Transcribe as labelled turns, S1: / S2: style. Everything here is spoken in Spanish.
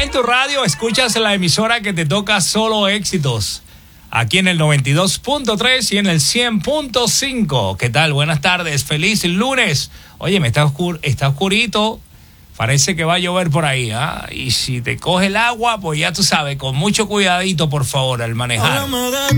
S1: Play tu radio, escuchas la emisora que te toca solo éxitos. Aquí en el 92.3 y en el 100.5. ¿Qué tal? Buenas tardes, feliz lunes. Oye, está oscurito. Parece que va a llover por ahí, ¿ah? Y si te coge el agua, pues ya tú sabes, con mucho cuidadito, por favor, al manejar.